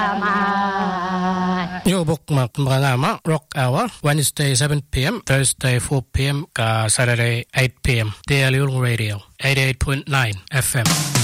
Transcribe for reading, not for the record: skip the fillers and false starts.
Yo bookmark mga Rock Hour, Wednesday 7 p.m, Thursday 4 p.m, Saturday 8 p.m. Daily Radio, 88.9 FM.